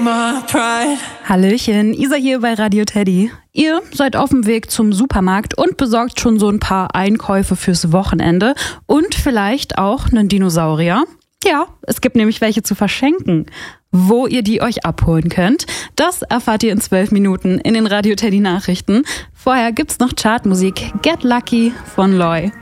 Hallöchen, Isa hier bei Radio Teddy. Ihr seid auf dem Weg zum Supermarkt und besorgt schon so ein paar Einkäufe fürs Wochenende und vielleicht auch einen Dinosaurier. Ja, es gibt nämlich welche zu verschenken. Wo ihr die euch abholen könnt, das erfahrt ihr in 12 Minuten in den Radio Teddy Nachrichten. Vorher gibt's noch Chartmusik Get Lucky von Loy.